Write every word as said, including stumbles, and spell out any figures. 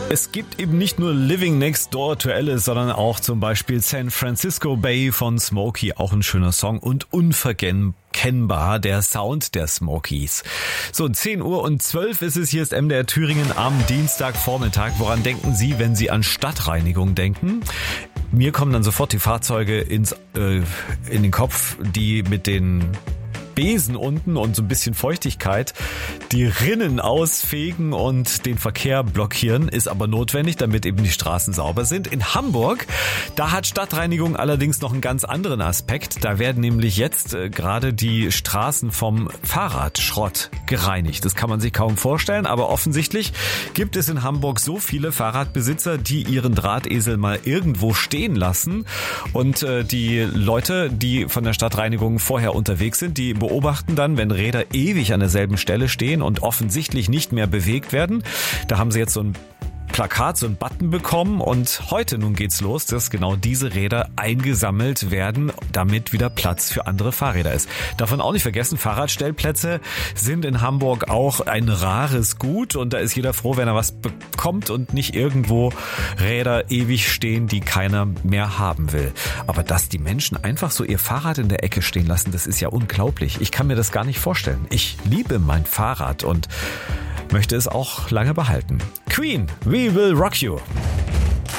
Es gibt eben nicht nur Living Next Door to Alice, sondern auch zum Beispiel San Francisco Bay von Smokey, auch ein schöner Song und unverkennbar der Sound der Smokies. So, zehn Uhr und zwölf ist es, hier ist M D R Thüringen am Dienstagvormittag. Woran denken Sie, wenn Sie an Stadtreinigung denken? Mir kommen dann sofort die Fahrzeuge ins, äh, in den Kopf, die mit den Besen unten und so ein bisschen Feuchtigkeit die Rinnen ausfegen und den Verkehr blockieren, ist aber notwendig, damit eben die Straßen sauber sind. In Hamburg, da hat Stadtreinigung allerdings noch einen ganz anderen Aspekt. Da werden nämlich jetzt äh, gerade die Straßen vom Fahrradschrott gereinigt. Das kann man sich kaum vorstellen, aber offensichtlich gibt es in Hamburg so viele Fahrradbesitzer, die ihren Drahtesel mal irgendwo stehen lassen und äh, die Leute, die von der Stadtreinigung vorher unterwegs sind, die beobachten dann, wenn Räder ewig an derselben Stelle stehen und offensichtlich nicht mehr bewegt werden. Da haben sie jetzt so ein Plakat, so ein Button bekommen und heute nun geht's los, dass genau diese Räder eingesammelt werden, damit wieder Platz für andere Fahrräder ist. Davon auch nicht vergessen, Fahrradstellplätze sind in Hamburg auch ein rares Gut und da ist jeder froh, wenn er was bekommt und nicht irgendwo Räder ewig stehen, die keiner mehr haben will. Aber dass die Menschen einfach so ihr Fahrrad in der Ecke stehen lassen, das ist ja unglaublich. Ich kann mir das gar nicht vorstellen. Ich liebe mein Fahrrad und möchte es auch lange behalten. Queen, We Will Rock You.